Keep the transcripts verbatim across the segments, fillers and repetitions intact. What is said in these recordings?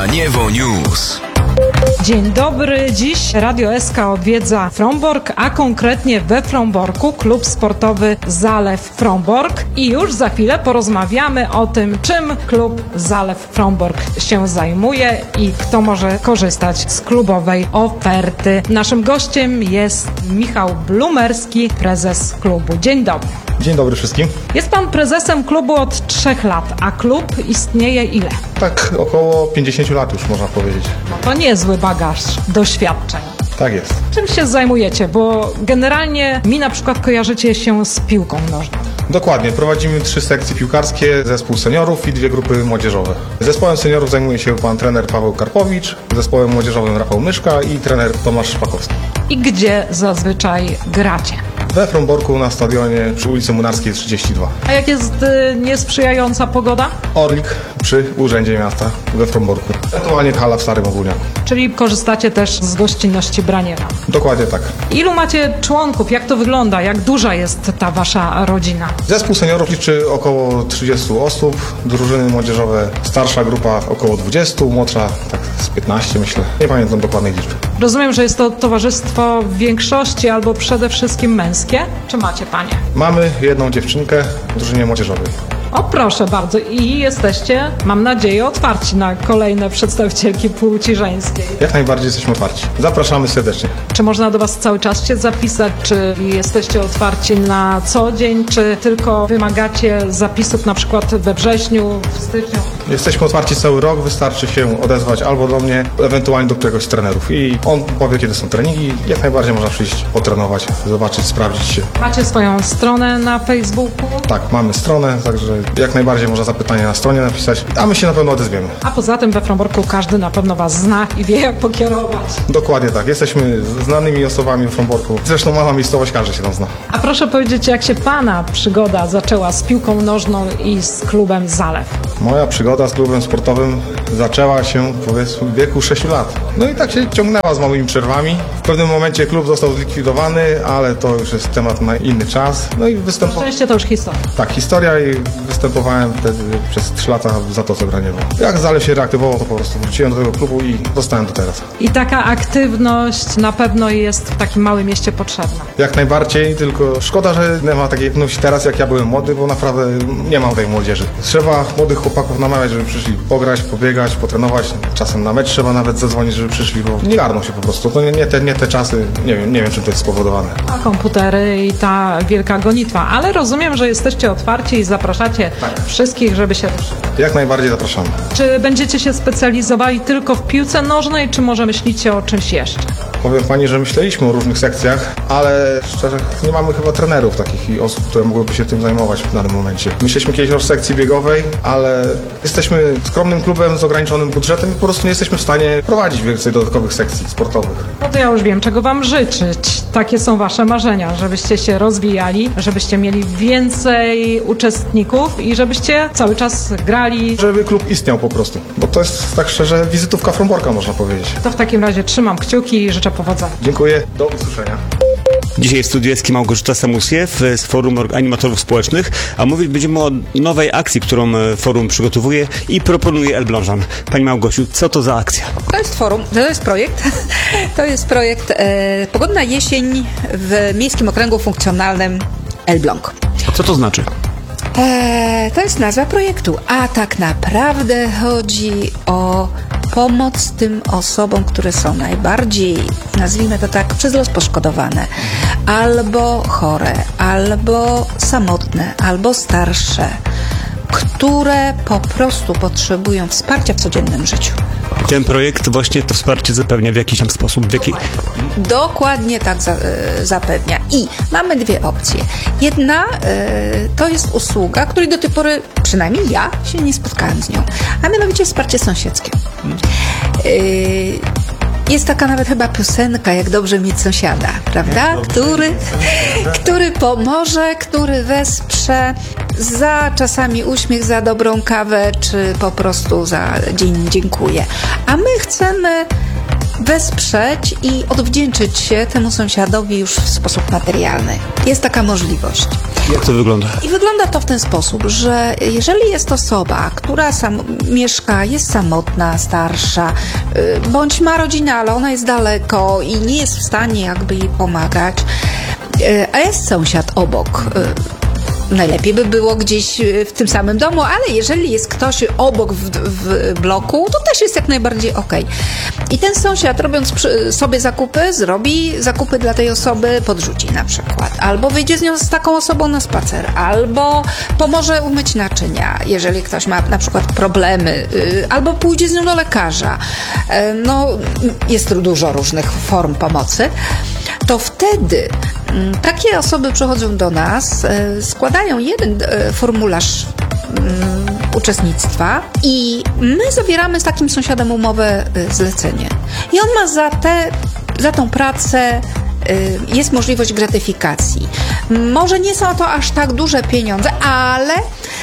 Braniewo News. Dzień dobry. Dziś Radio S K odwiedza Frombork, a konkretnie we Fromborku klub sportowy Zalew Frombork. I już za chwilę porozmawiamy o tym, czym klub Zalew Frombork się zajmuje i kto może korzystać z klubowej oferty. Naszym gościem jest Michał Blumerski, prezes klubu. Dzień dobry. Dzień dobry wszystkim. Jest pan prezesem klubu od trzech lat, a klub istnieje ile? Tak, około pięćdziesiąt lat już można powiedzieć. No to niezły bagaż doświadczeń. Tak jest. Czym się zajmujecie? Bo generalnie mi na przykład kojarzycie się z piłką nożną. Dokładnie, prowadzimy trzy sekcje piłkarskie, zespół seniorów i dwie grupy młodzieżowe. Zespołem seniorów zajmuje się pan trener Paweł Karpowicz, zespołem młodzieżowym Rafał Myszka i trener Tomasz Szpakowski. I gdzie zazwyczaj gracie? We Fromborku na stadionie przy ulicy Munarskiej trzydzieści dwa. A jak jest y, niesprzyjająca pogoda? Orlik przy Urzędzie Miasta we Fromborku. Ewentualnie hala w Starym Ogólniaku. Czyli korzystacie też z gościnności Braniewa. Dokładnie tak. Ilu macie członków? Jak to wygląda? Jak duża jest ta wasza rodzina? Zespół seniorów liczy około trzydzieści osób, drużyny młodzieżowe, starsza grupa około dwadzieścia, młodsza tak z piętnaście myślę. Nie pamiętam dokładnej liczby. Rozumiem, że jest to towarzystwo w większości albo przede wszystkim męskie. Czy macie panie? Mamy jedną dziewczynkę w drużynie młodzieżowej. O, proszę bardzo. I jesteście, mam nadzieję, otwarci na kolejne przedstawicielki płci żeńskiej. Jak najbardziej jesteśmy otwarci. Zapraszamy serdecznie. Czy można do was cały czas się zapisać? Czy jesteście otwarci na co dzień? Czy tylko wymagacie zapisów na przykład we wrześniu, w styczniu? Jesteśmy otwarci cały rok. Wystarczy się odezwać albo do mnie, ewentualnie do któregoś z trenerów. I on powie, kiedy są treningi. Jak najbardziej można przyjść, potrenować, zobaczyć, sprawdzić się. Macie swoją stronę na Facebooku? Tak, mamy stronę, także jak najbardziej można zapytanie na stronie napisać, a my się na pewno odezwiemy. A poza tym we Fromborku każdy na pewno was zna i wie, jak pokierować. Dokładnie tak. Jesteśmy znanymi osobami w Fromborku. Zresztą mała miejscowość, każdy się tam zna. A proszę powiedzieć, jak się pana przygoda zaczęła z piłką nożną i z klubem Zalew? Moja przygoda z klubem sportowym zaczęła się, powiedzmy, w wieku sześciu lat. No i tak się ciągnęła z małymi przerwami. W pewnym momencie klub został zlikwidowany, ale to już jest temat na inny czas. No i występowałem. Szczęście to już historia. Tak, historia i występowałem wtedy przez trzy lata w Zatoce Braniewo. Jak Zalew się reaktywował, to po prostu wróciłem do tego klubu i zostałem do teraz. I taka aktywność na pewno jest w takim małym mieście potrzebna. Jak najbardziej, tylko szkoda, że nie ma takiej aktywności teraz, jak ja byłem młody, bo naprawdę nie mam tej młodzieży. Trzeba młodych chłopaków namawiać, żeby przyszli pograć, pobiegać, potrenować. Czasem na mecz trzeba nawet zadzwonić, żeby przyszli, bo nie garną się po prostu. To nie, nie, te, nie te czasy, nie wiem, nie wiem, czym to jest spowodowane. A komputery i ta wielka gonitwa, ale rozumiem, że jesteście otwarci i zapraszacie Tak. wszystkich, żeby się ruszyli. Jak najbardziej zapraszamy. Czy będziecie się specjalizowali tylko w piłce nożnej, czy może myślicie o czymś jeszcze? Powiem pani, że myśleliśmy o różnych sekcjach, ale szczerze nie mamy chyba trenerów takich i osób, które mogłyby się tym zajmować w danym momencie. Myśleliśmy kiedyś o sekcji biegowej, ale jesteśmy skromnym klubem z ograniczonym budżetem i po prostu nie jesteśmy w stanie prowadzić więcej dodatkowych sekcji sportowych. No to ja już wiem, czego wam życzyć. Takie są wasze marzenia, żebyście się rozwijali, żebyście mieli więcej uczestników i żebyście cały czas grali. Żeby klub istniał po prostu, bo to jest tak szczerze wizytówka Fromborka, można powiedzieć. To w takim razie trzymam kciuki i życzę powodzenia. Dziękuję, do usłyszenia. Dzisiaj w studiu jest Małgorzata Samusiew z Forum Animatorów Społecznych, a mówić będziemy o nowej akcji, którą Forum przygotowuje i proponuje Elblążan. Pani Małgosiu, co to za akcja? To jest forum, to jest projekt. To jest projekt e, Pogodna jesień w Miejskim Okręgu Funkcjonalnym Elbląg. Co to znaczy? E, to jest nazwa projektu, a tak naprawdę chodzi o pomoc tym osobom, które są najbardziej, nazwijmy to tak, przez los poszkodowane, albo chore, albo samotne, albo starsze, które po prostu potrzebują wsparcia w codziennym życiu. Ten projekt właśnie to wsparcie zapewnia w jakiś tam sposób. W jaki... Dokładnie tak za, y, zapewnia. I mamy dwie opcje. Jedna y, to jest usługa, której do tej pory, przynajmniej ja, się nie spotkałam z nią, a mianowicie wsparcie sąsiedzkie. Y, Jest taka nawet chyba piosenka, jak dobrze mieć sąsiada, prawda? Który, który pomoże, który wesprze za czasami uśmiech, za dobrą kawę, czy po prostu za dzień dziękuję. A my chcemy wesprzeć i odwdzięczyć się temu sąsiadowi już w sposób materialny. Jest taka możliwość. Jak to wygląda? I wygląda to w ten sposób, że jeżeli jest osoba, która sam mieszka, jest samotna, starsza, y, bądź ma rodzinę, ale ona jest daleko i nie jest w stanie jakby jej pomagać, y, a jest sąsiad obok, y, najlepiej by było gdzieś w tym samym domu, ale jeżeli jest ktoś obok w, w bloku, to też jest jak najbardziej okej. I ten sąsiad, robiąc przy, sobie zakupy, zrobi zakupy dla tej osoby, podrzuci na przykład. Albo wyjdzie z nią z taką osobą na spacer, albo pomoże umyć naczynia, jeżeli ktoś ma na przykład problemy, yy, albo pójdzie z nią do lekarza. Yy, no, jest dużo różnych form pomocy. To wtedy mm, takie osoby przychodzą do nas, y, składają jeden y, formularz y, uczestnictwa i my zawieramy z takim sąsiadem umowę y, zlecenie. I on ma za tę za tą pracę y, jest możliwość gratyfikacji. Może nie są to aż tak duże pieniądze, ale,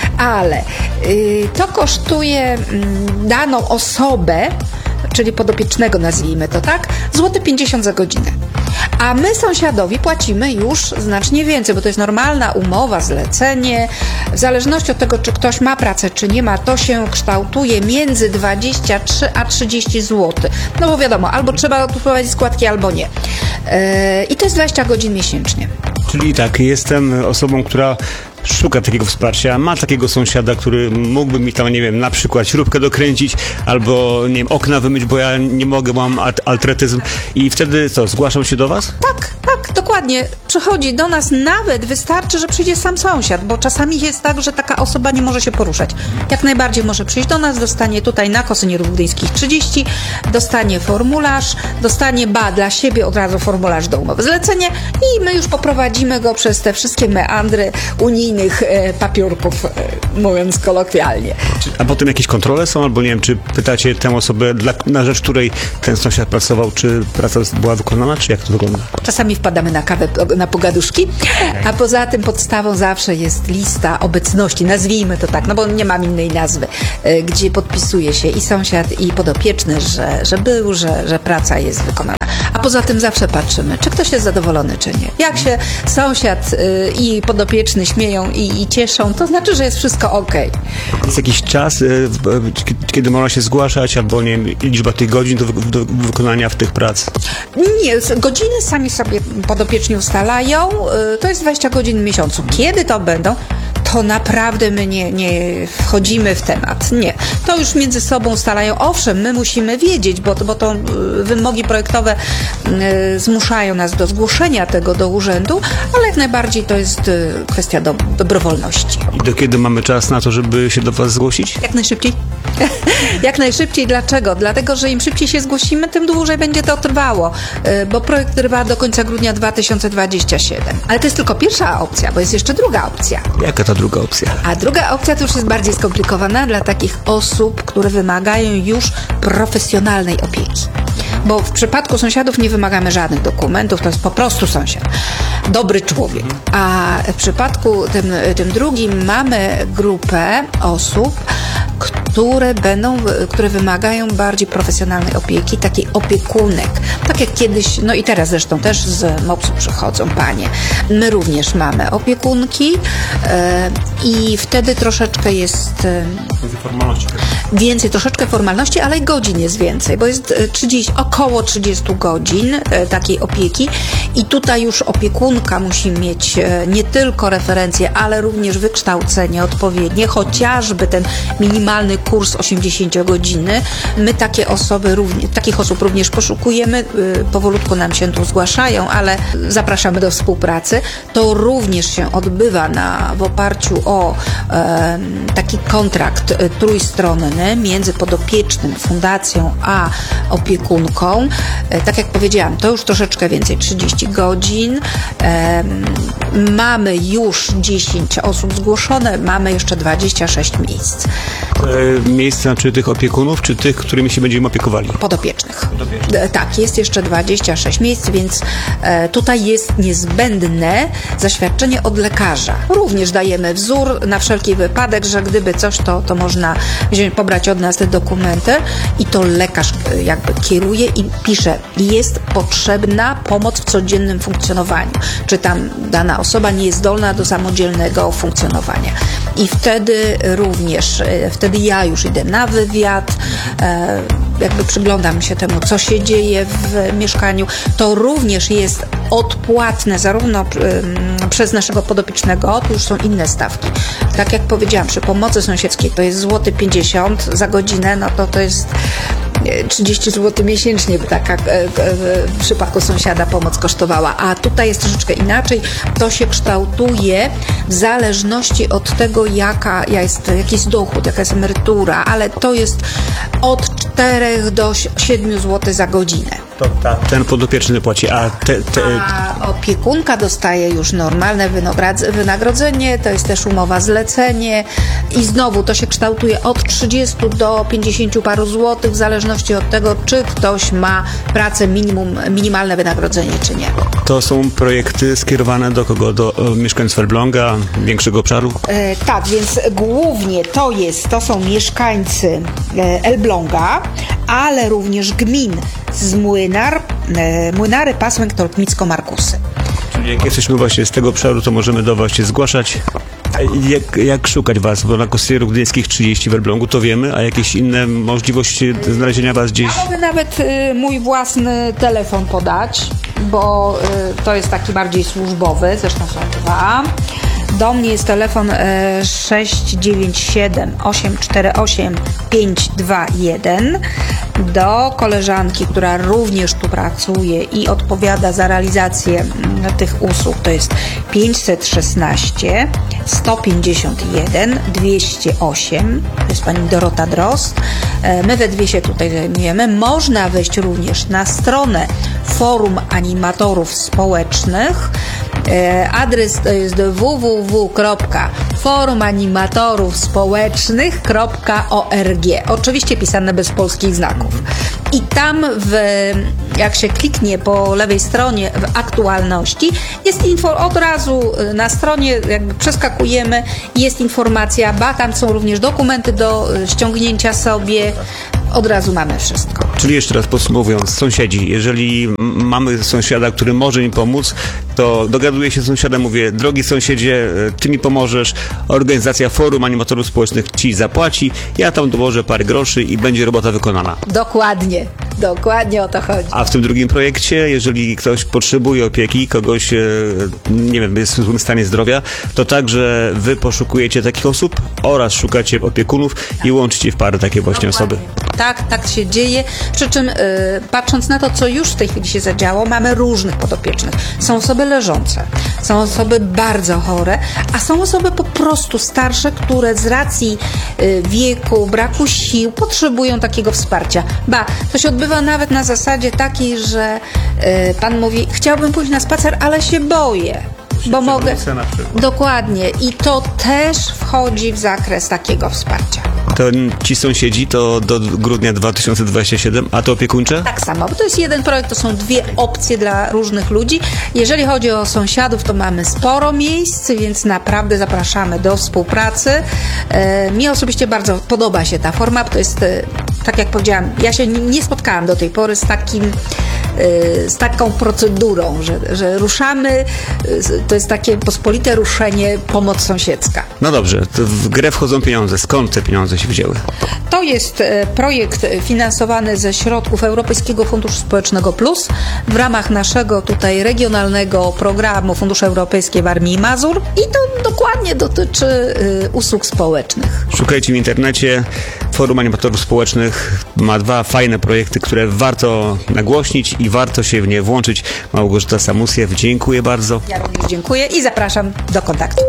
ale y, to kosztuje y, daną osobę, czyli podopiecznego, nazwijmy to tak, złoty pięćdziesiąt za godzinę. A my sąsiadowi płacimy już znacznie więcej, bo to jest normalna umowa, zlecenie. W zależności od tego, czy ktoś ma pracę, czy nie ma, to się kształtuje między dwadzieścia trzy a trzydzieści złotych. No bo wiadomo, albo trzeba odprowadzić składki, albo nie. Yy, I to jest dwadzieścia godzin miesięcznie. Czyli tak, jestem osobą, która szuka takiego wsparcia, ma takiego sąsiada, który mógłby mi tam, nie wiem, na przykład śrubkę dokręcić, albo, nie wiem, okna wymyć, bo ja nie mogę, mam altretyzm i wtedy co, zgłaszam się do was? Tak, tak, dokładnie. Przychodzi do nas, nawet wystarczy, że przyjdzie sam sąsiad, bo czasami jest tak, że taka osoba nie może się poruszać. Jak najbardziej może przyjść do nas, dostanie tutaj na Kosynierów Gdyńskich trzydzieści, dostanie formularz, dostanie ba dla siebie od razu formularz do umowy zlecenie i my już poprowadzimy go przez te wszystkie meandry unijnych e, papiurków, e, mówiąc kolokwialnie. A potem jakieś kontrole są, albo nie wiem, czy pytacie tę osobę, dla, na rzecz której ten sąsiad pracował, czy praca była wykonana, czy jak to wygląda? Czasami wpadamy na kawę, na pogaduszki, a poza tym podstawą zawsze jest lista obecności, nazwijmy to tak, no bo nie mam innej nazwy, gdzie podpisuje się i sąsiad, i podopieczny, że, że był, że, że praca jest wykonana. A poza tym zawsze patrzymy, czy ktoś jest zadowolony, czy nie. Jak się sąsiad i podopieczny śmieją i, i cieszą, to znaczy, że jest wszystko okej. Jest jakiś czas, kiedy można się zgłaszać, albo nie wiem, liczba tych godzin do, wy- do wykonania w tych prac? Nie, godziny sami sobie podopieczni ustalają, to jest dwadzieścia godzin w miesiącu. Kiedy to będą? To naprawdę my nie, nie wchodzimy w temat. Nie. To już między sobą ustalają. Owszem, my musimy wiedzieć, bo, bo to wymogi projektowe y, zmuszają nas do zgłoszenia tego do urzędu, ale jak najbardziej to jest y, kwestia do, dobrowolności. I do kiedy mamy czas na to, żeby się do was zgłosić? Jak najszybciej. Jak najszybciej. Dlaczego? Dlatego, że im szybciej się zgłosimy, tym dłużej będzie to trwało, y, bo projekt trwa do końca grudnia dwa tysiące dwudziestego siódmego. Ale to jest tylko pierwsza opcja, bo jest jeszcze druga opcja. Jaka ta druga opcja? A druga opcja to już jest bardziej skomplikowana dla takich osób, które wymagają już profesjonalnej opieki. Bo w przypadku sąsiadów nie wymagamy żadnych dokumentów, to jest po prostu sąsiad. Dobry człowiek. A w przypadku tym, tym drugim mamy grupę osób, które będą, które wymagają bardziej profesjonalnej opieki, takiej opiekunek. Tak jak kiedyś, no i teraz zresztą też z mopsu przychodzą panie. My również mamy opiekunki e, i wtedy troszeczkę jest e, więcej, troszeczkę formalności, ale i godzin jest więcej, bo jest trzydzieści, około trzydzieści godzin e, takiej opieki i tutaj już opiekunka musi mieć e, nie tylko referencje, ale również wykształcenie odpowiednie, chociażby ten minimalny kurs osiemdziesiąt godziny. My takie osoby, równie, takich osób również poszukujemy, powolutku nam się tu zgłaszają, ale zapraszamy do współpracy. To również się odbywa na, w oparciu o e, taki kontrakt e, trójstronny między podopiecznym, fundacją a opiekunką. E, tak jak powiedziałam, to już troszeczkę więcej, trzydzieści godzin. E, mamy już dziesięć osób zgłoszone, mamy jeszcze dwadzieścia sześć miejsc. E, miejsca, czy tych opiekunów, czy tych, którymi się będziemy opiekowali? Podopiecznych. E, tak, jest jeszcze dwadzieścia sześć miejsc, więc e, tutaj jest niezbędne zaświadczenie od lekarza. Również dajemy wzór na wszelki wypadek, że gdyby coś, to, to można wziąć, pobrać od nas te dokumenty i to lekarz e, jakby kieruje kieruje i pisze, jest potrzebna pomoc w codziennym funkcjonowaniu, czy tam dana osoba nie jest zdolna do samodzielnego funkcjonowania. I wtedy również, wtedy ja już idę na wywiad, jakby przyglądam się temu, co się dzieje w mieszkaniu. To również jest odpłatne zarówno przez naszego podopiecznego, tu już są inne stawki. Tak jak powiedziałam, przy pomocy sąsiedzkiej to jest złoty pięćdziesiąt za godzinę, no to to jest trzydzieści złotych miesięcznie by taka w przypadku sąsiada pomoc kosztowała, a tutaj jest troszeczkę inaczej. To się kształtuje w zależności od tego, jaka jest, jaki jest dochód, jaka jest emerytura, ale to jest od czterech do siedmiu złotych za godzinę. To ta, ten podopieczny płaci, a te, te... A opiekunka dostaje już normalne wynagrodzenie, to jest też umowa zlecenie i znowu to się kształtuje od trzydziestu do pięćdziesięciu paru złotych w zależności od tego, czy ktoś ma pracę minimum, minimalne wynagrodzenie, czy nie. To są projekty skierowane do kogo? Do e, mieszkańców Elbląga, większego obszaru? E, tak, więc głównie to jest, to są mieszkańcy e, Elbląga, ale również gmin z Młynar, e, Młynary, Pasłęk, Tolkmicko-Markusy. Czyli jak jesteśmy właśnie z tego obszaru, to możemy do was się zgłaszać. Jak, jak szukać was? Bo na Kosierów Gdyńskich trzydzieści w Elblągu to wiemy, a jakieś inne możliwości znalezienia was gdzieś? Ja mogę nawet y, mój własny telefon podać, bo y, to jest taki bardziej służbowy, zresztą są dwa. Do mnie jest telefon e, sześć dziewięć siedem osiem cztery osiem pięć dwa jeden. Do koleżanki, która również tu pracuje i odpowiada za realizację m, tych usług, to jest pięćset szesnaście sto pięćdziesiąt jeden dwieście osiem. To jest pani Dorota Drozd. E, my we dwie się tutaj zajmujemy. Można wejść również na stronę Forum Animatorów Społecznych. E, adres to jest w w w kropka forum animatorów społecznych kropka org. Oczywiście pisane bez polskich znaków. I tam, w, jak się kliknie po lewej stronie w aktualności, jest info, od razu na stronie jakby przeskakujemy i jest informacja, ba, tam są również dokumenty do ściągnięcia sobie. Od razu mamy wszystko. Czyli jeszcze raz podsumowując, sąsiedzi, jeżeli mamy sąsiada, który może mi pomóc, to dogaduję się z sąsiadem, mówię, drogi sąsiedzie, ty mi pomożesz, organizacja Forum Animatorów Społecznych ci zapłaci, ja tam dołożę parę groszy i będzie robota wykonana. Dokładnie, dokładnie o to chodzi. A w tym drugim projekcie, jeżeli ktoś potrzebuje opieki, kogoś, nie wiem, jest w złym stanie zdrowia, to także wy poszukujecie takich osób oraz szukacie opiekunów i łączycie w pary takie właśnie osoby. Tak, tak się dzieje. Przy czym y, patrząc na to, co już w tej chwili się zadziało, mamy różnych podopiecznych. Są osoby leżące, są osoby bardzo chore, a są osoby po prostu starsze, które z racji y, wieku, braku sił potrzebują takiego wsparcia. Ba, to się odbywa nawet na zasadzie takiej, że y, pan mówi, chciałbym pójść na spacer, ale się boję. Bo mogę. Dokładnie. I to też wchodzi w zakres takiego wsparcia. To ci sąsiedzi to do grudnia dwa tysiące dwudziestego siódmego, a to opiekuńcze? Tak samo, bo to jest jeden projekt, to są dwie opcje dla różnych ludzi. Jeżeli chodzi o sąsiadów, to mamy sporo miejsc, więc naprawdę zapraszamy do współpracy. E, mi osobiście bardzo podoba się ta forma, bo to jest, e, tak jak powiedziałam, ja się nie spotkałam do tej pory z takim z taką procedurą, że, że ruszamy, to jest takie pospolite ruszenie, pomoc sąsiedzka. No dobrze, to w grę wchodzą pieniądze. Skąd te pieniądze się wzięły? To jest projekt finansowany ze środków Europejskiego Funduszu Społecznego Plus w ramach naszego tutaj regionalnego programu Fundusze Europejskie Warmii i Mazur i to dokładnie dotyczy usług społecznych. Szukajcie w internecie. Forum Animatorów Społecznych ma dwa fajne projekty, które warto nagłośnić i warto się w nie włączyć. Małgorzata Samusjew, dziękuję bardzo. Ja również dziękuję i zapraszam do kontaktu.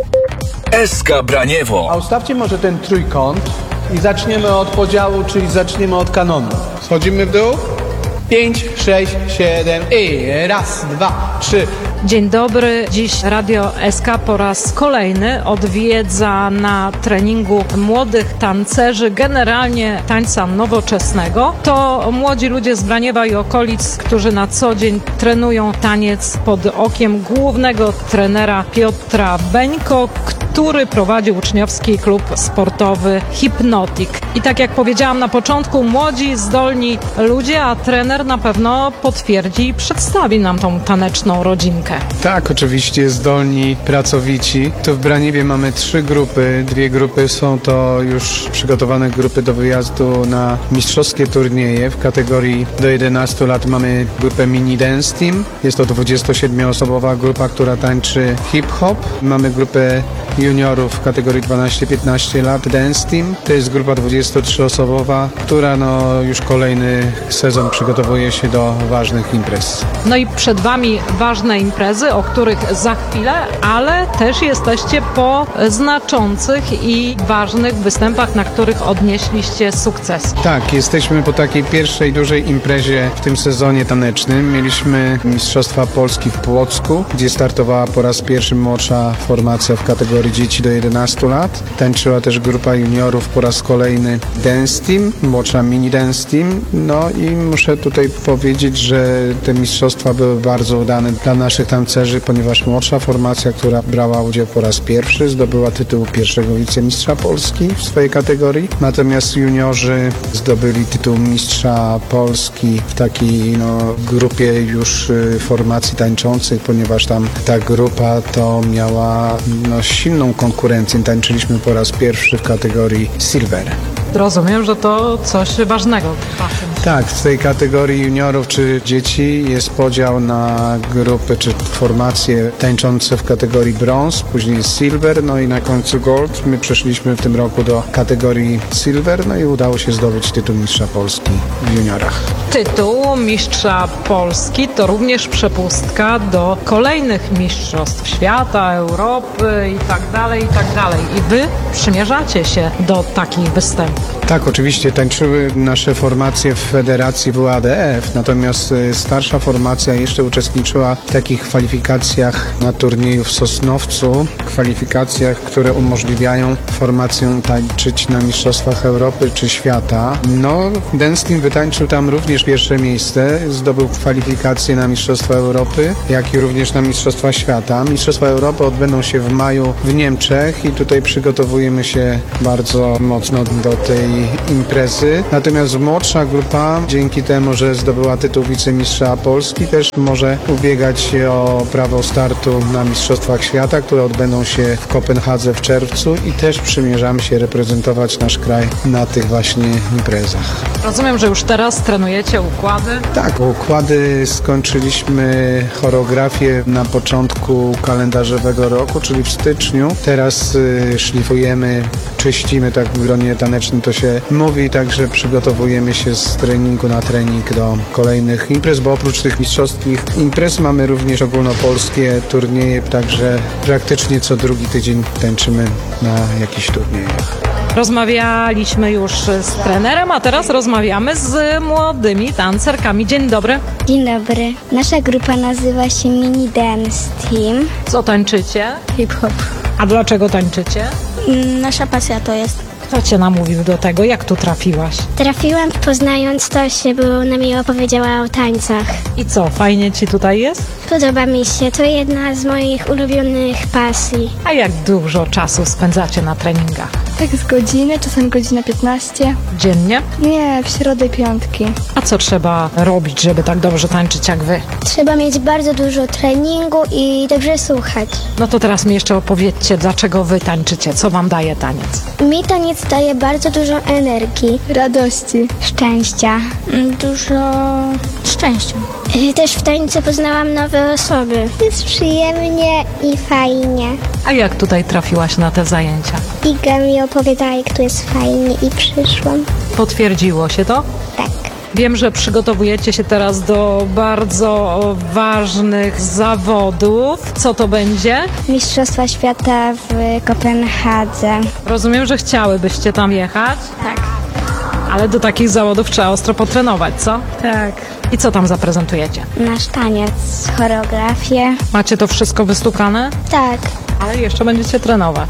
S K Braniewo. A ustawcie może ten trójkąt i zaczniemy od podziału, czyli zaczniemy od kanonu. Schodzimy w dół? pięć, sześć, siedem i raz, dwa, trzy. Dzień dobry. Dziś Radio S K po raz kolejny odwiedza na treningu młodych tancerzy, generalnie tańca nowoczesnego. To młodzi ludzie z Braniewa i okolic, którzy na co dzień trenują taniec pod okiem głównego trenera Piotra Beńko, który prowadzi uczniowski klub sportowy Hypnotic. I tak jak powiedziałam na początku, młodzi, zdolni ludzie, a trener na pewno potwierdzi i przedstawi nam tą taneczną rodzinkę. Tak, oczywiście zdolni, pracowici. Tu w Braniewie mamy trzy grupy. Dwie grupy są to już przygotowane grupy do wyjazdu na mistrzowskie turnieje. W kategorii do jedenastu lat mamy grupę Mini Dance Team. Jest to dwudziestosiedmioosobowa grupa, która tańczy hip-hop. Mamy grupę juniorów w kategorii dwanaście piętnaście lat Dance Team. To jest grupa dwudziestotrzyosobowa, która no już kolejny sezon przygotowuje się do ważnych imprez. No i przed Wami ważne imprezy, o których za chwilę, ale też jesteście po znaczących i ważnych występach, na których odnieśliście sukces. Tak, jesteśmy po takiej pierwszej dużej imprezie w tym sezonie tanecznym. Mieliśmy Mistrzostwa Polski w Płocku, gdzie startowała po raz pierwszy młodsza formacja w kategorii dzieci do jedenastu lat. Tańczyła też grupa juniorów po raz kolejny Dance Team, młodsza Mini Dance Team. No i muszę tutaj powiedzieć, że te mistrzostwa były bardzo udane dla naszych tancerzy, ponieważ młodsza formacja, która brała udział po raz pierwszy, zdobyła tytuł pierwszego wicemistrza Polski w swojej kategorii. Natomiast juniorzy zdobyli tytuł mistrza Polski w takiej no, grupie już y, formacji tańczących, ponieważ tam ta grupa to miała no, silną konkurencję. Tańczyliśmy po raz pierwszy w kategorii Silver. Rozumiem, że to coś ważnego w Waszym. Tak, w tej kategorii juniorów czy dzieci jest podział na grupy czy formacje tańczące w kategorii brąz, później silver, no i na końcu gold. My przeszliśmy w tym roku do kategorii silver, no i udało się zdobyć tytuł mistrza Polski w juniorach. Tytuł mistrza Polski to również przepustka do kolejnych mistrzostw świata, Europy i tak dalej, i tak dalej. I Wy przymierzacie się do takich występów. Tak, oczywiście tańczyły nasze formacje w Federacji W A D F, natomiast starsza formacja jeszcze uczestniczyła w takich kwalifikacjach na turnieju w Sosnowcu, kwalifikacjach, które umożliwiają formacjom tańczyć na Mistrzostwach Europy czy świata. No, Dance Team wytańczył tam również pierwsze miejsce, zdobył kwalifikacje na Mistrzostwa Europy, jak i również na Mistrzostwa Świata. Mistrzostwa Europy odbędą się w maju w Niemczech i tutaj przygotowujemy się bardzo mocno do tej imprezy. Natomiast młodsza grupa, dzięki temu, że zdobyła tytuł wicemistrza Polski, też może ubiegać się o prawo startu na Mistrzostwach Świata, które odbędą się w Kopenhadze w czerwcu i też przymierzamy się reprezentować nasz kraj na tych właśnie imprezach. Rozumiem, że już teraz trenujecie układy. Tak, układy skończyliśmy choreografię na początku kalendarzowego roku, czyli w styczniu. Teraz y, szlifujemy, czyścimy, tak w gronie tanecznym to się mówi, także przygotowujemy się z treningu na trening do kolejnych imprez, bo oprócz tych mistrzowskich imprez mamy również ogólnopolskie turnieje, także praktycznie co drugi tydzień tańczymy na jakichś turniejach. Rozmawialiśmy już z trenerem, a teraz rozmawiamy z młodymi tancerkami. Dzień dobry. Dzień dobry. Nasza grupa nazywa się Mini Dance Team. Co tańczycie? Hip-hop. A dlaczego tańczycie? Nasza pasja to jest. Kto cię namówił do tego? Jak tu trafiłaś? Trafiłam poznając Tosię, bo ona mi opowiedziała o tańcach. I co, fajnie ci tutaj jest? Podoba mi się, to jedna z moich ulubionych pasji. A jak dużo czasu spędzacie na treningach? Tak z godziny, czasem godzina piętnaście. Dziennie? Nie, w środę piątki. A co trzeba robić, żeby tak dobrze tańczyć jak wy? Trzeba mieć bardzo dużo treningu i dobrze słuchać. No to teraz mi jeszcze opowiedzcie, dlaczego wy tańczycie, co wam daje taniec? Mi taniec daje bardzo dużo energii, Radości. szczęścia, dużo szczęścia. Też w tańcu poznałam nowe osoby. Jest przyjemnie i fajnie. A jak tutaj trafiłaś na te zajęcia? Iga mi opowiadała, jak tu jest fajnie i przyszłam. Potwierdziło się to? Tak. Wiem, że przygotowujecie się teraz do bardzo ważnych zawodów. Co to będzie? Mistrzostwa Świata w Kopenhadze. Rozumiem, że chciałybyście tam jechać? Tak. Ale do takich zawodów trzeba ostro potrenować, co? Tak. I co tam zaprezentujecie? Nasz taniec, choreografię. Macie to wszystko wystukane? Tak. Ale jeszcze będziecie trenować.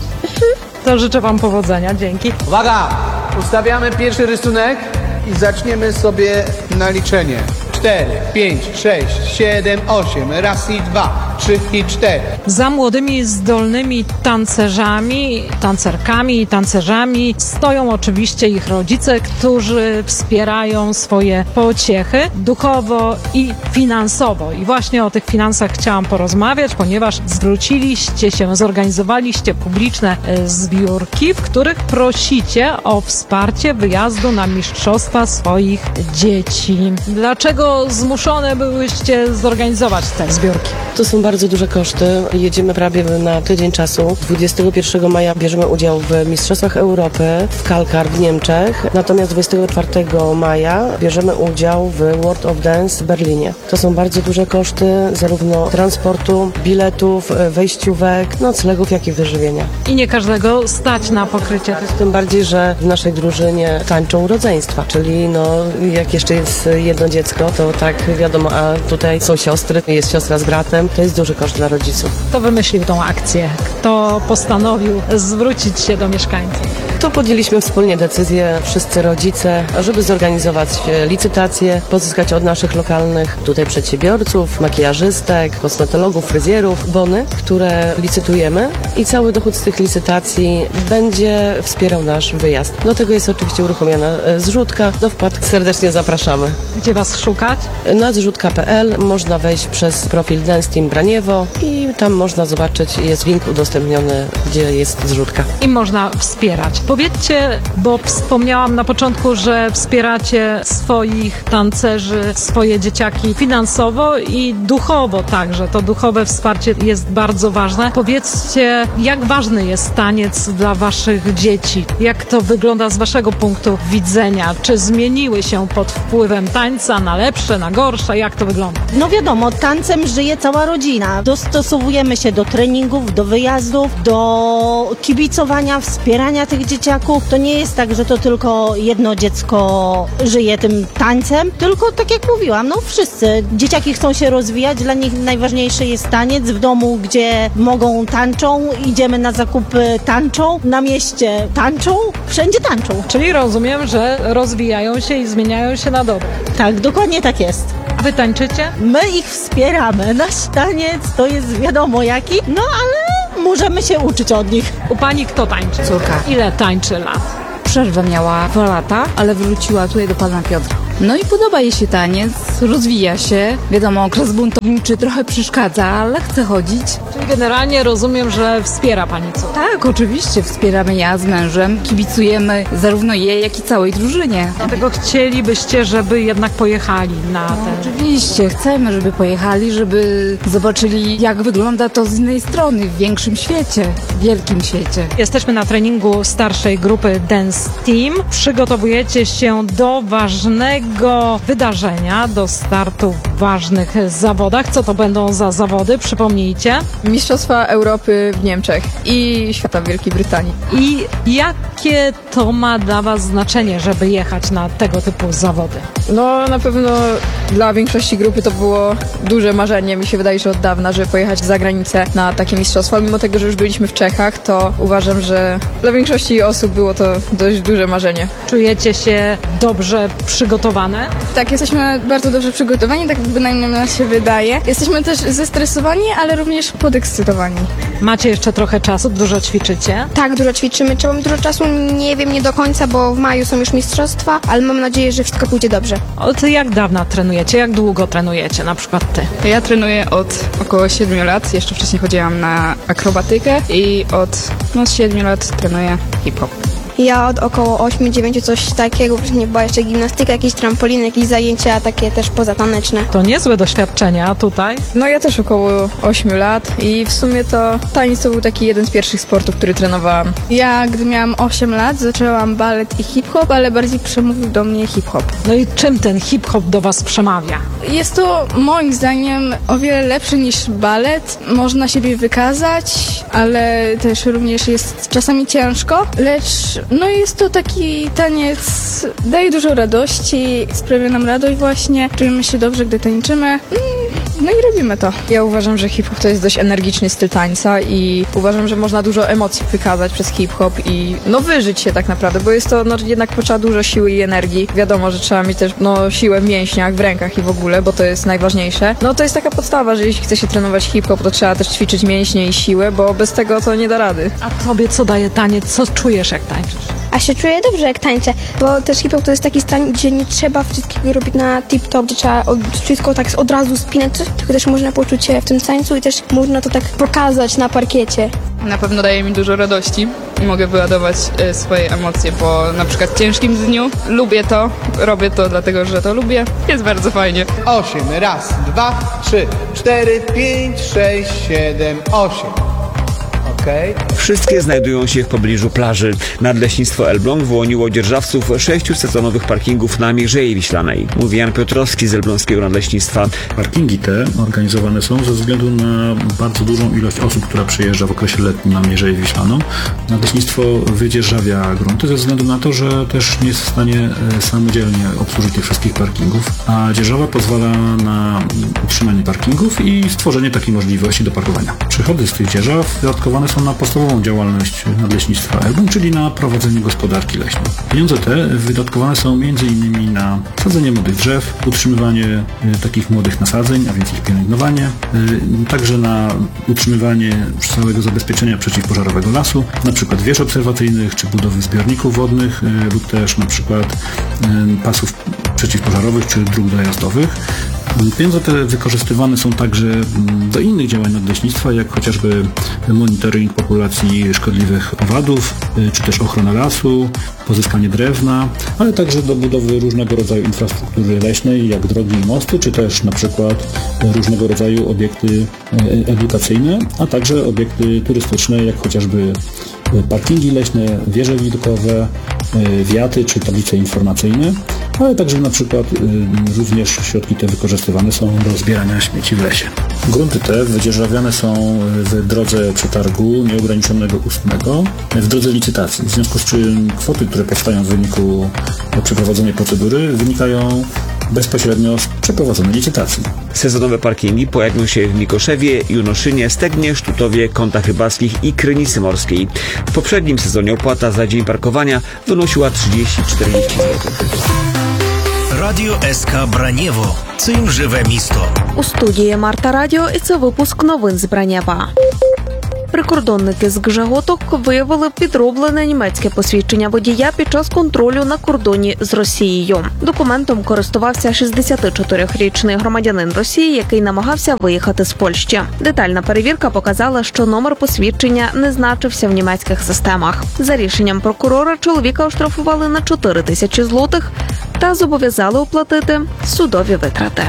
To życzę wam powodzenia, dzięki. Uwaga! Ustawiamy pierwszy rysunek i zaczniemy sobie na liczenie. Cztery, pięć, sześć, siedem, osiem. Raz i dwa, trzy i cztery. Za młodymi, zdolnymi tancerzami, tancerkami i tancerzami stoją oczywiście ich rodzice, którzy wspierają swoje pociechy duchowo i finansowo. I właśnie o tych finansach chciałam porozmawiać, ponieważ zwróciliście się, zorganizowaliście publiczne e, zbiórki, w których prosicie o wsparcie wyjazdu na mistrzostwa swoich dzieci. Dlaczego zmuszone byłyście zorganizować te zbiórki? To są bardzo duże koszty. Jedziemy prawie na tydzień czasu. dwudziestego pierwszego maja bierzemy udział w Mistrzostwach Europy w Kalkar w Niemczech. Natomiast dwudziestego czwartego maja bierzemy udział w World of Dance w Berlinie. To są bardzo duże koszty zarówno transportu, biletów, wejściówek, noclegów, jak i wyżywienia. I nie każdego stać na pokrycie tych. Tym bardziej, że w naszej drużynie tańczą rodzeństwa, czyli no, jak jeszcze jest jedno dziecko, to tak wiadomo, a tutaj są siostry, jest siostra z bratem, to jest duży koszt dla rodziców. Kto wymyślił tą akcję? Kto postanowił zwrócić się do mieszkańców? To podjęliśmy wspólnie decyzję, wszyscy rodzice, żeby zorganizować licytację, pozyskać od naszych lokalnych tutaj przedsiębiorców, makijażystek, kosmetologów, fryzjerów bony, które licytujemy i cały dochód z tych licytacji będzie wspierał nasz wyjazd. Do tego jest oczywiście uruchomiona zrzutka, do wpłat serdecznie zapraszamy. Gdzie was szukać? Na zrzutka kropka pe el można wejść przez profil Dance Team Braniewo i tam można zobaczyć, jest link udostępniony, gdzie jest zrzutka. I można wspierać. Powiedzcie, bo wspomniałam na początku, że wspieracie swoich tancerzy, swoje dzieciaki finansowo i duchowo także. To duchowe wsparcie jest bardzo ważne. Powiedzcie, jak ważny jest taniec dla waszych dzieci? Jak to wygląda z waszego punktu widzenia? Czy zmieniły się pod wpływem tańca na lepsze, na gorsze? Jak to wygląda? No wiadomo, tancem żyje cała rodzina. Dostosowujemy się do treningów, do wyjazdów, do kibicowania, wspierania tych dzieciaków. To nie jest tak, że to tylko jedno dziecko żyje tym tańcem, tylko tak jak mówiłam, no wszyscy. Dzieciaki chcą się rozwijać, dla nich najważniejszy jest taniec. W domu, gdzie mogą, tańczą, idziemy na zakupy, tańczą, na mieście tańczą, wszędzie tańczą. Czyli rozumiem, że rozwijają się i zmieniają się na dobre. Tak, dokładnie tak jest. A wy tańczycie? My ich wspieramy. Nasz taniec to jest wiadomo jaki, no ale możemy się uczyć od nich. U pani kto tańczy? Córka. Ile tańczy lat? Przerwę miała dwa lata, ale wróciła tutaj do pana Piotra. No i podoba jej się taniec, rozwija się. Wiadomo, okres buntowniczy trochę przeszkadza, ale chce chodzić. Czyli generalnie rozumiem, że wspiera pani córkę. Tak, oczywiście wspieramy ja z mężem, kibicujemy zarówno jej, jak i całej drużynie. Dlatego chcielibyście, żeby jednak pojechali na No, ten... oczywiście, chcemy, żeby pojechali, żeby zobaczyli, jak wygląda to z innej strony, w większym świecie, w wielkim świecie. Jesteśmy na treningu starszej grupy Dance Team. Przygotowujecie się do ważnego wydarzenia, do startu w ważnych zawodach. Co to będą za zawody? Przypomnijcie. Mistrzostwa Europy w Niemczech i świata w Wielkiej Brytanii. I jakie to ma dla was znaczenie, żeby jechać na tego typu zawody? No na pewno dla większości grupy to było duże marzenie, mi się wydaje, że od dawna, żeby pojechać za granicę na takie mistrzostwa. Mimo tego, że już byliśmy w Czechach, to uważam, że dla większości osób było to dość duże marzenie. Czujecie się dobrze przygotowane? Tak, jesteśmy bardzo dobrze przygotowani, tak bynajmniej nam się wydaje. Jesteśmy też zestresowani, ale również podekscytowani. Macie jeszcze trochę czasu, dużo ćwiczycie. Tak, dużo ćwiczymy. Trzeba mieć dużo czasu, nie wiem, nie do końca, bo w maju są już mistrzostwa, ale mam nadzieję, że wszystko pójdzie dobrze. Od jak dawna trenujecie? Jak długo trenujecie? Na przykład ty. Ja trenuję od około siedmiu lat, jeszcze wcześniej chodziłam na akrobatykę i od no, siedmiu lat trenuję hip-hop. Ja od około ośmiu dziewięciu coś takiego, wcześniej była jeszcze gimnastyka, jakieś trampoliny, jakieś zajęcia takie też pozataneczne. To niezłe doświadczenia tutaj. No ja też około ośmiu lat i w sumie to taniec to był taki jeden z pierwszych sportów, który trenowałam. Ja, gdy miałam osiem lat, zaczęłam balet i hip-hop, ale bardziej przemówił do mnie hip-hop. No i czym ten hip-hop do was przemawia? Jest to moim zdaniem o wiele lepszy niż balet. Można siebie wykazać, ale też również jest czasami ciężko, lecz No i jest to taki taniec, daje dużo radości, sprawia nam radość właśnie, czujemy się dobrze, gdy tańczymy. No i robimy to. Ja uważam, że hip-hop to jest dość energiczny styl tańca i uważam, że można dużo emocji wykazać przez hip-hop i no wyżyć się tak naprawdę, bo jest to no, jednak potrzeba dużo siły i energii. Wiadomo, że trzeba mieć też no, siłę w mięśniach, w rękach i w ogóle, bo to jest najważniejsze. No to jest taka podstawa, że jeśli chce się trenować hip-hop, to trzeba też ćwiczyć mięśnie i siłę, bo bez tego to nie da rady. A tobie co daje taniec? Co czujesz, jak tańczysz? A się czuję dobrze, jak tańczę, bo też hip-hop to jest taki stan, gdzie nie trzeba wszystkiego robić na tip-top, gdzie trzeba od, wszystko tak od razu spinać, coś, tylko też można poczuć się w tym tańcu i też można to tak pokazać na parkiecie. Na pewno daje mi dużo radości i mogę wyładować y, swoje emocje po na przykład ciężkim dniu. Lubię to, robię to dlatego, że to lubię. Jest bardzo fajnie. Osiem, raz, dwa, trzy, cztery, pięć, sześć, siedem, osiem. Okay. Wszystkie znajdują się w pobliżu plaży. Nadleśnictwo Elbląg wyłoniło dzierżawców sześciu sezonowych parkingów na Mierzei Wiślanej. Mówi Jan Piotrowski z Elbląskiego Nadleśnictwa. Parkingi te organizowane są ze względu na bardzo dużą ilość osób, która przyjeżdża w okresie letnim na Mierzeję Wiślaną. Nadleśnictwo wydzierżawia grunty ze względu na to, że też nie jest w stanie samodzielnie obsłużyć tych wszystkich parkingów, a dzierżawa pozwala na utrzymanie parkingów i stworzenie takiej możliwości do parkowania. Przychody z tych dzierżaw wydatkowane są na podstawową działalność Nadleśnictwa Elbląg, czyli na prowadzenie gospodarki leśnej. Pieniądze te wydatkowane są między innymi na sadzenie młodych drzew, utrzymywanie y, takich młodych nasadzeń, a więc ich pielęgnowanie, y, także na utrzymywanie całego zabezpieczenia przeciwpożarowego lasu, na przykład wież obserwacyjnych, czy budowy zbiorników wodnych, y, lub też na przykład y, pasów przeciwpożarowych, czy dróg dojazdowych. Pieniądze te wykorzystywane są także do innych działań nadleśnictwa, jak chociażby monitoring populacji szkodliwych owadów, czy też ochrona lasu, pozyskanie drewna, ale także do budowy różnego rodzaju infrastruktury leśnej, jak drogi i mosty, czy też na przykład różnego rodzaju obiekty edukacyjne, a także obiekty turystyczne, jak chociażby parkingi leśne, wieże widokowe, wiaty czy tablice informacyjne, ale także na przykład również środki te wykorzystywane są do zbierania śmieci w lesie. Grunty te wydzierżawiane są w drodze przetargu nieograniczonego ustnego, w drodze licytacji, w związku z czym kwoty, które powstają w wyniku przeprowadzonej procedury, wynikają bezpośrednio z przeprowadzonej licytacji. Sezonowe parkingi pojawią się w Mikoszewie, Junoszynie, Stegnie, Sztutowie, Kątach Rybackich i Krynicy Morskiej. W poprzednim sezonie opłata za dzień parkowania wynosiła trzydzieści do czterdziestu złotych. Радіо СК Бранєво. Цим живе місто. У студії Марта Радіо і це випуск новин з Бранєва. Прикордонники з Гжеготок виявили підроблене німецьке посвідчення водія під час контролю на кордоні з Росією. Документом користувався шістдесятичотирирічний громадянин Росії, який намагався виїхати з Польщі. Детальна перевірка показала, що номер посвідчення не значився в німецьких системах. За рішенням прокурора чоловіка оштрафували на чотири тисячі злотих та зобов'язали оплатити судові витрати.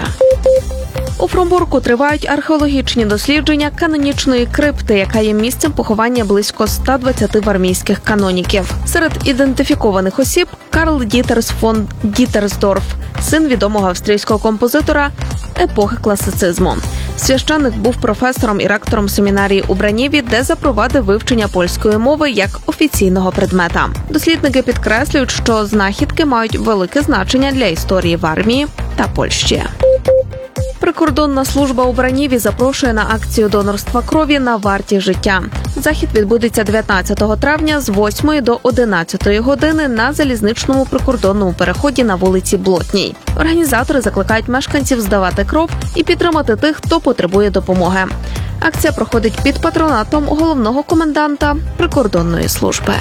У Фромбурку тривають археологічні дослідження канонічної крипти, яка є місцем поховання близько ста двадцяти вармійських каноніків. Серед ідентифікованих осіб Карл Дітерс фон Дітерсдорф, син відомого австрійського композитора епохи класицизму. Священник був професором і ректором семінарії у Бранєві, де запровадив вивчення польської мови як офіційного предмета. Дослідники підкреслюють, що знахідки мають велике значення для історії Вармії та Польщі. Прикордонна служба у Бранєві запрошує на акцію донорства крові на варті життя. Захід відбудеться дев'ятнадцятого травня з восьмої до одинадцятої години на залізничному прикордонному переході на вулиці Блотній. Організатори закликають мешканців здавати кров і підтримати тих, хто потребує допомоги. Акція проходить під патронатом головного коменданта прикордонної служби.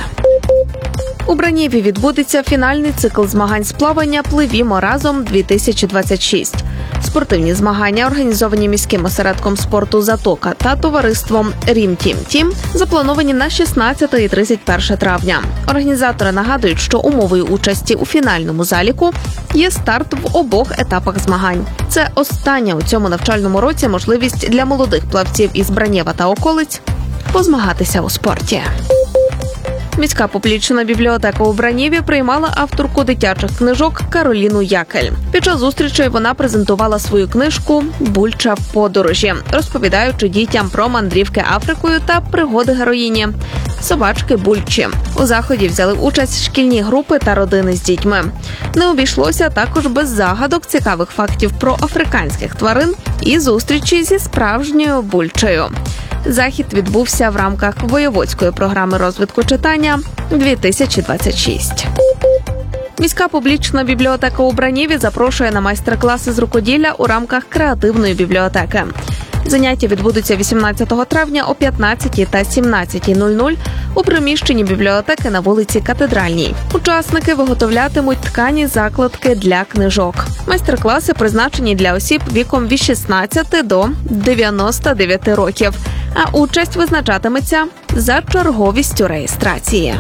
У Бранєві відбудеться фінальний цикл змагань з плавання «Пливімо разом дві тисячі двадцять шість». Спортивні змагання, організовані міським осередком спорту «Затока» та товариством «Рім Тім Тім», заплановані на шістнадцяте і тридцять перше травня. Організатори нагадують, що умовою участі у фінальному заліку є старт в обох етапах змагань. Це остання у цьому навчальному році можливість для молодих плавців із Бранєва та околиць позмагатися у спорті. Міська публічна бібліотека у Бранєві приймала авторку дитячих книжок Кароліну Якель. Під час зустрічі вона презентувала свою книжку «Бульча в подорожі», розповідаючи дітям про мандрівки Африкою та пригоди героїні – собачки Бульчі. У заході взяли участь шкільні групи та родини з дітьми. Не обійшлося також без загадок, цікавих фактів про африканських тварин і зустрічі зі справжньою Бульчею. Захід відбувся в рамках воєводської програми розвитку читання дві тисячі двадцять шість. Міська публічна бібліотека у Бранєві запрошує на майстер-класи з рукоділля у рамках креативної бібліотеки. Заняття відбудуться вісімнадцятого травня о п'ятнадцятій та сімнадцятій нуль нуль у приміщенні бібліотеки на вулиці Катедральній. Учасники виготовлятимуть ткані закладки для книжок. Майстер-класи призначені для осіб віком від шістнадцяти до дев'яноста дев'яти років, а участь визначатиметься за черговістю реєстрації.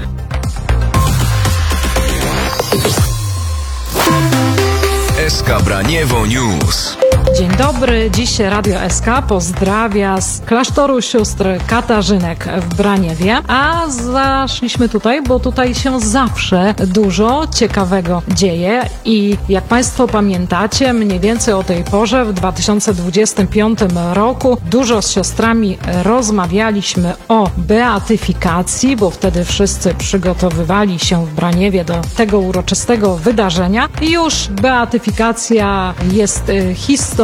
S K Braniewo News. Dzień dobry, dziś Radio S K pozdrawia z klasztoru sióstr Katarzynek w Braniewie, a zaszliśmy tutaj, bo tutaj się zawsze dużo ciekawego dzieje i jak Państwo pamiętacie, mniej więcej o tej porze w dwa tysiące dwudziestym piątym roku dużo z siostrami rozmawialiśmy o beatyfikacji, bo wtedy wszyscy przygotowywali się w Braniewie do tego uroczystego wydarzenia. Już beatyfikacja jest y, historią,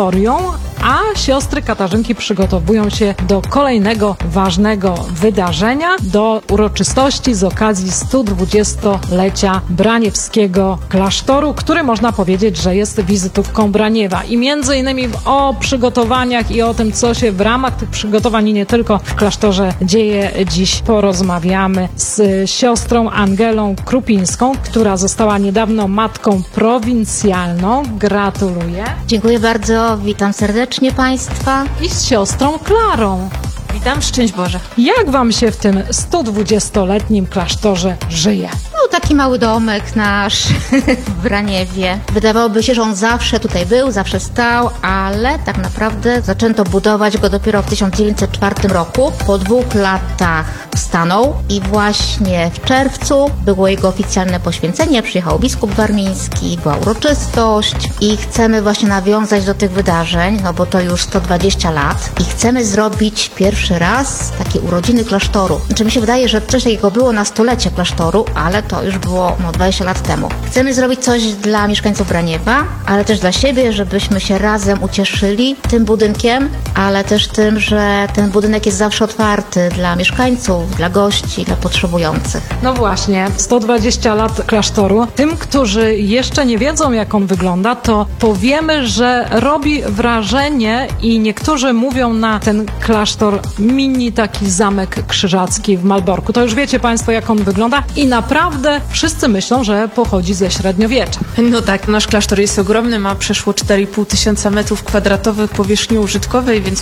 a siostry Katarzynki przygotowują się do kolejnego ważnego wydarzenia, do uroczystości z okazji stu dwudziestolecia braniewskiego klasztoru, który można powiedzieć, że jest wizytówką Braniewa. I między innymi o przygotowaniach i o tym, co się w ramach tych przygotowań i nie tylko w klasztorze dzieje, dziś porozmawiamy z siostrą Angelą Krupińską, która została niedawno matką prowincjalną. Gratuluję. Dziękuję bardzo, witam serdecznie Państwa. I z siostrą Klarą. Witam, szczęść Boże. Jak Wam się w tym stu dwudziestoletnim klasztorze żyje? No taki mały domek nasz w Braniewie. Wydawałoby się, że on zawsze tutaj był, zawsze stał, ale tak naprawdę zaczęto budować go dopiero w tysiąc dziewięćset czwartym roku. Po dwóch latach stanął i właśnie w czerwcu było jego oficjalne poświęcenie. Przyjechał biskup warmiński, była uroczystość i chcemy właśnie nawiązać do tych wydarzeń, no bo to już sto dwadzieścia lat i chcemy zrobić pierwszy raz takie urodziny klasztoru. Znaczy mi się wydaje, że coś takiego było na stulecie klasztoru, ale to już było no, dwadzieścia lat temu. Chcemy zrobić coś dla mieszkańców Braniewa, ale też dla siebie, żebyśmy się razem ucieszyli tym budynkiem, ale też tym, że ten budynek jest zawsze otwarty dla mieszkańców, dla gości, dla potrzebujących. No właśnie, sto dwadzieścia lat klasztoru. Tym, którzy jeszcze nie wiedzą, jak on wygląda, to powiemy, że robi wrażenie i niektórzy mówią na ten klasztor mini taki zamek krzyżacki w Malborku. To już wiecie Państwo, jak on wygląda i naprawdę wszyscy myślą, że pochodzi ze średniowiecza. No tak, nasz klasztor jest ogromny, ma przeszło cztery i pół tysiąca metrów kwadratowych powierzchni użytkowej, więc